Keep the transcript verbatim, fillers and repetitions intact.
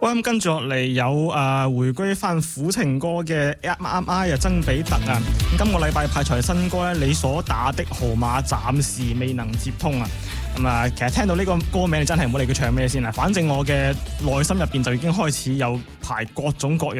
喂，咁跟住落嚟有誒、呃、回歸翻苦情歌嘅 M M I 啊，曾比特啊，咁今個禮拜派台新歌咧，你所打的號碼暫時未能接通啊。咁啊，其實聽到呢個歌名，你真係唔好理佢唱咩先啦。反正我嘅內心入邊就已經開始有排各種各樣